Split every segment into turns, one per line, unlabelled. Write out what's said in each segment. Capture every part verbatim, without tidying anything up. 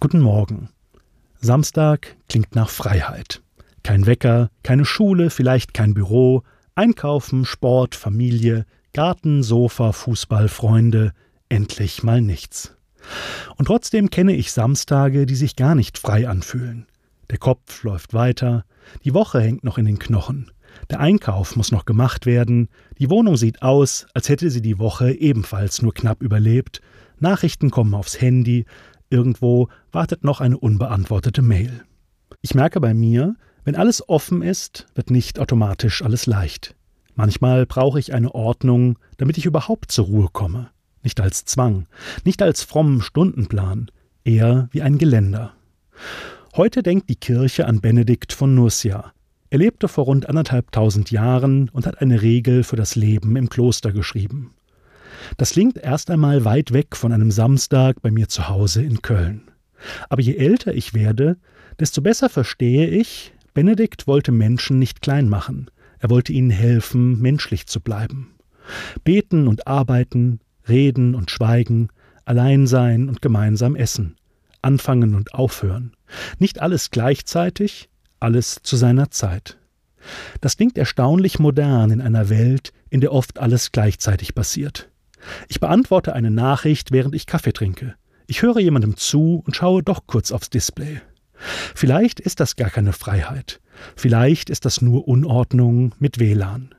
Guten Morgen. Samstag klingt nach Freiheit. Kein Wecker, keine Schule, vielleicht kein Büro, Einkaufen, Sport, Familie, Garten, Sofa, Fußball, Freunde, endlich mal nichts. Und trotzdem kenne ich Samstage, die sich gar nicht frei anfühlen. Der Kopf läuft weiter, die Woche hängt noch in den Knochen, der Einkauf muss noch gemacht werden, die Wohnung sieht aus, als hätte sie die Woche ebenfalls nur knapp überlebt, Nachrichten kommen aufs Handy, irgendwo wartet noch eine unbeantwortete Mail. Ich merke bei mir, wenn alles offen ist, wird nicht automatisch alles leicht. Manchmal brauche ich eine Ordnung, damit ich überhaupt zur Ruhe komme. Nicht als Zwang, nicht als frommen Stundenplan, eher wie ein Geländer. Heute denkt die Kirche an Benedikt von Nursia. Er lebte vor rund anderthalbtausend Jahren und hat eine Regel für das Leben im Kloster geschrieben. Das klingt erst einmal weit weg von einem Samstag bei mir zu Hause in Köln. Aber je älter ich werde, desto besser verstehe ich, Benedikt wollte Menschen nicht klein machen. Er wollte ihnen helfen, menschlich zu bleiben. Beten und arbeiten, reden und schweigen, allein sein und gemeinsam essen. Anfangen und aufhören. Nicht alles gleichzeitig, alles zu seiner Zeit. Das klingt erstaunlich modern in einer Welt, in der oft alles gleichzeitig passiert. Ich beantworte eine Nachricht, während ich Kaffee trinke. Ich höre jemandem zu und schaue doch kurz aufs Display. Vielleicht ist das gar keine Freiheit. Vielleicht ist das nur Unordnung mit W L A N.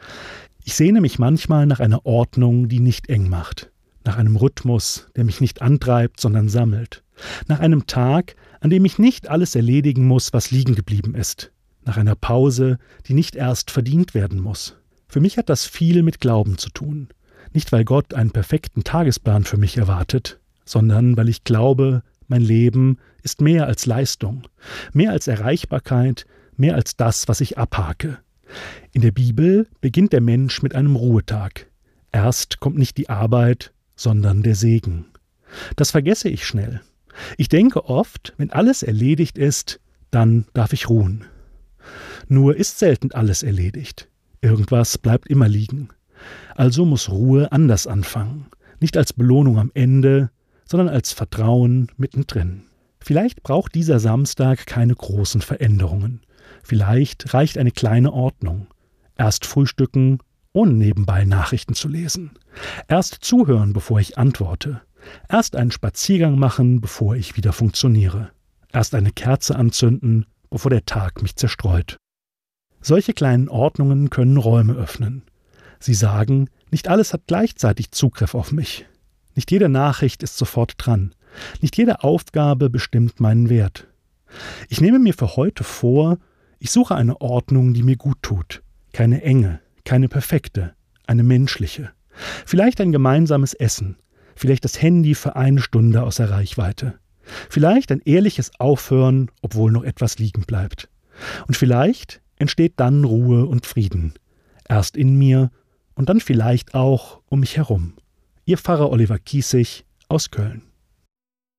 Ich sehne mich manchmal nach einer Ordnung, die nicht eng macht. Nach einem Rhythmus, der mich nicht antreibt, sondern sammelt. Nach einem Tag, an dem ich nicht alles erledigen muss, was liegen geblieben ist. Nach einer Pause, die nicht erst verdient werden muss. Für mich hat das viel mit Glauben zu tun. Nicht, weil Gott einen perfekten Tagesplan für mich erwartet, sondern weil ich glaube, mein Leben ist mehr als Leistung, mehr als Erreichbarkeit, mehr als das, was ich abhake. In der Bibel beginnt der Mensch mit einem Ruhetag. Erst kommt nicht die Arbeit, sondern der Segen. Das vergesse ich schnell. Ich denke oft, wenn alles erledigt ist, dann darf ich ruhen. Nur ist selten alles erledigt. Irgendwas bleibt immer liegen. Also muss Ruhe anders anfangen. Nicht als Belohnung am Ende, sondern als Vertrauen mittendrin. Vielleicht braucht dieser Samstag keine großen Veränderungen. Vielleicht reicht eine kleine Ordnung. Erst frühstücken, ohne nebenbei Nachrichten zu lesen. Erst zuhören, bevor ich antworte. Erst einen Spaziergang machen, bevor ich wieder funktioniere. Erst eine Kerze anzünden, bevor der Tag mich zerstreut. Solche kleinen Ordnungen können Räume öffnen. Sie sagen, nicht alles hat gleichzeitig Zugriff auf mich. Nicht jede Nachricht ist sofort dran. Nicht jede Aufgabe bestimmt meinen Wert. Ich nehme mir für heute vor, ich suche eine Ordnung, die mir gut tut. Keine enge, keine perfekte, eine menschliche. Vielleicht ein gemeinsames Essen. Vielleicht das Handy für eine Stunde außer Reichweite. Vielleicht ein ehrliches Aufhören, obwohl noch etwas liegen bleibt. Und vielleicht entsteht dann Ruhe und Frieden. Erst in mir und dann vielleicht auch um mich herum. Ihr Pfarrer Oliver Kiesig aus Köln.